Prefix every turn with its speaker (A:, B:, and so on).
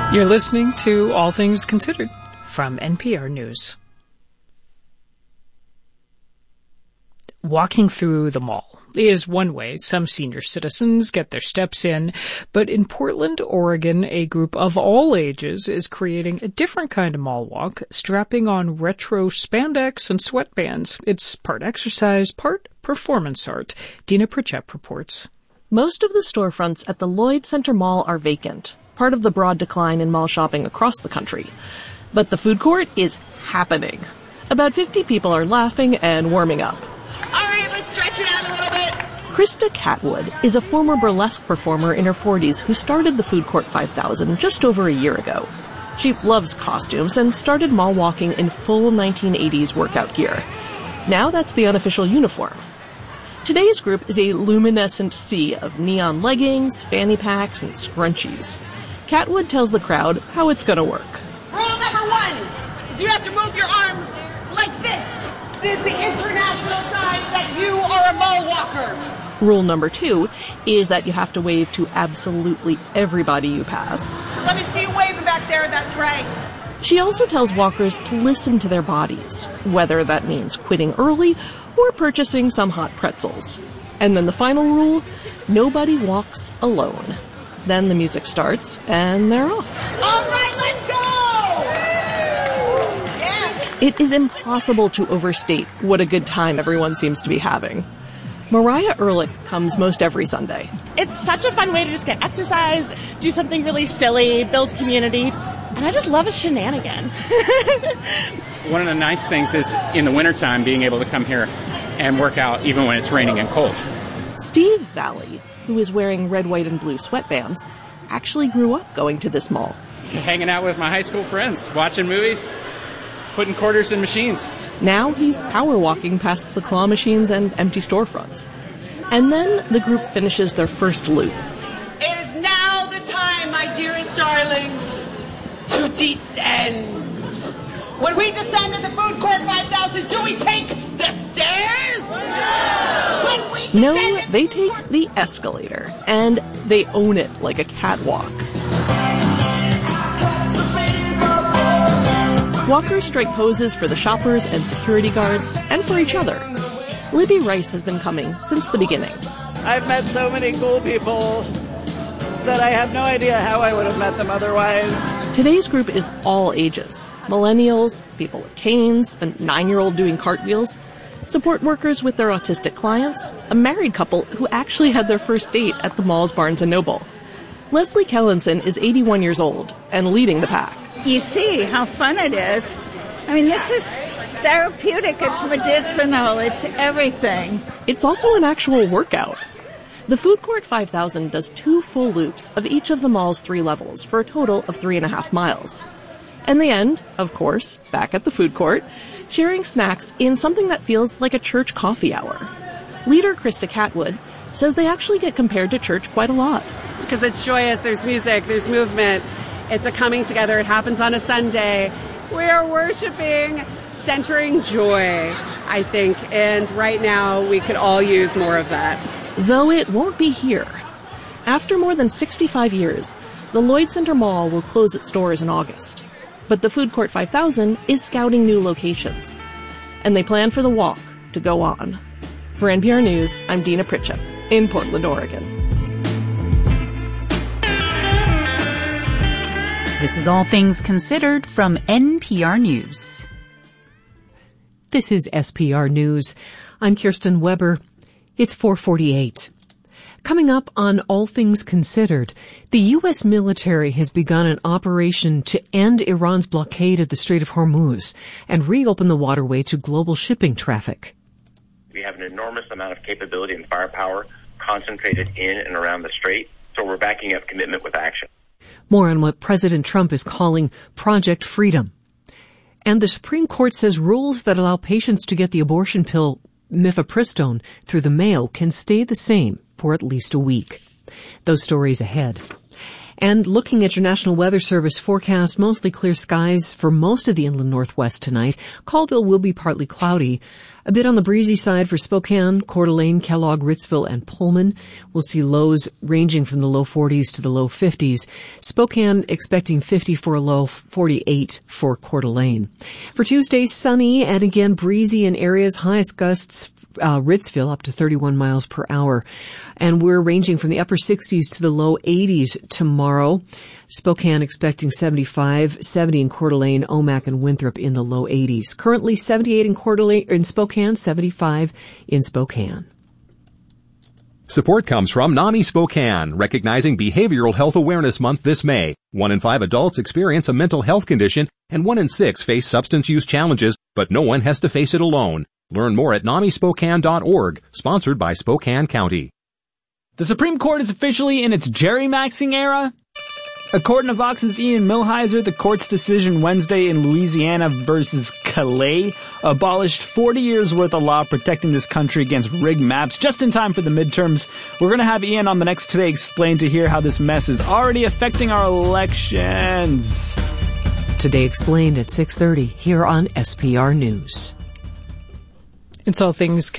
A: You're listening to All Things Considered from NPR News. Walking through the mall is one way some senior citizens get their steps in, but in Portland, Oregon, a group of all ages is creating a different kind of mall walk, strapping on retro spandex and sweatbands. It's part exercise, part performance art. Dina Pritchett reports.
B: Most of the storefronts at the Lloyd Center Mall are vacant, part of the broad decline in mall shopping across the country. But the food court is happening. About 50 people are laughing and warming up.
C: All right, let's stretch it out a little bit.
B: Krista Catwood is a former burlesque performer in her 40s who started the Food Court 5000 just over a year ago. She loves costumes and started mall walking in full 1980s workout gear. Now that's the unofficial uniform. Today's group is a luminescent sea of neon leggings, fanny packs, and scrunchies. Catwood tells the crowd how it's going to work.
C: Rule number 1 is you have to move your arms like this. It is the international sign that you are a mall walker.
B: Rule number 2 is that you have to wave to absolutely everybody you pass.
C: Let me see you waving back there, that's right.
B: She also tells walkers to listen to their bodies, whether that means quitting early or purchasing some hot pretzels. And then the final rule, nobody walks alone. Then the music starts, and they're off.
C: All right, let's go! Yeah.
B: It is impossible to overstate what a good time everyone seems to be having. Mariah Ehrlich comes most every Sunday.
D: It's such a fun way to just get exercise, do something really silly, build community, and I just love a shenanigan.
E: One of the nice things is in the wintertime being able to come here and work out even when it's raining and cold.
B: Steve Valley, who is wearing red, white, and blue sweatbands, actually grew up going to this mall.
E: Hanging out with my high school friends, watching movies, putting quarters in machines.
B: Now he's power walking past the claw machines and empty storefronts. And then the group finishes their first loop.
C: It is now the time, my dearest darlings, to descend. When we descend to the Food Court 5000, do we take the stairs?
B: No, they take the escalator, and they own it like a catwalk. Walkers strike poses for the shoppers and security guards, and for each other. Libby Rice has been coming since the beginning.
F: I've met so many cool people that I have no idea how I would have met them otherwise.
B: Today's group is all ages. Millennials, people with canes, a 9-year-old doing cartwheels, support workers with their autistic clients, a married couple who actually had their first date at the mall's Barnes & Noble. Leslie Kellenson is 81 years old and leading the pack.
G: You see how fun it is. I mean, this is therapeutic, it's medicinal, it's everything.
B: It's also an actual workout. The Food Court 5000 does 2 full loops of each of the mall's 3 levels for a total of 3.5 miles. And they end, of course, back at the food court, sharing snacks in something that feels like a church coffee hour. Leader Krista Catwood says they actually get compared to church quite a lot.
D: Because it's joyous, there's music, there's movement, it's a coming together, it happens on a Sunday. We are worshiping, centering joy, I think, and right now we could all use more of that.
B: Though it won't be here. After more than 65 years, the Lloyd Center Mall will close its doors in August. But the Food Court 5000 is scouting new locations. And they plan for the walk to go on. For NPR News, I'm Dina Pritchett in Portland, Oregon.
H: This is All Things Considered from NPR News.
I: This is SPR News. I'm Kirsten Weber. It's 4:48. Coming up on All Things Considered, the U.S. military has begun an operation to end Iran's blockade of the Strait of Hormuz and reopen the waterway to global shipping traffic.
J: We have an enormous amount of capability and firepower concentrated in and around the strait, so we're backing up commitment with action.
I: More on what President Trump is calling Project Freedom. And the Supreme Court says rules that allow patients to get the abortion pill mifepristone through the mail can stay the same for at least a week. Those stories ahead. And looking at your National Weather Service forecast, mostly clear skies for most of the inland northwest tonight. Caldwell will be partly cloudy. A bit on the breezy side for Spokane, Coeur d'Alene, Kellogg, Ritzville, and Pullman. We'll see lows ranging from the low 40s to the low 50s. Spokane expecting 50 for a low, 48 for Coeur d'Alene. For Tuesday, sunny and again breezy in areas. Highest gusts Ritzville up to 31 miles per hour. And we're ranging from the upper 60s to the low 80s tomorrow. Spokane expecting 75, 70 in Coeur d'Alene, Omak and Winthrop in the low 80s. Currently 78 in Spokane, 75 in Spokane.
K: Support comes from NAMI Spokane, recognizing Behavioral Health Awareness Month this May. 1 in 5 adults experience a mental health condition, and 1 in 6 face substance use challenges, but no one has to face it alone. Learn more at NAMISpokane.org, sponsored by Spokane County.
L: The Supreme Court is officially in its gerrymaxing era. According to Vox's Ian Millhiser, the court's decision Wednesday in Louisiana versus Calais abolished 40 years worth of law protecting this country against rigged maps just in time for the midterms. We're going to have Ian on the next Today Explained to hear how this mess is already affecting our elections.
I: Today Explained at 6:30 here on SPR News.
A: It's All Things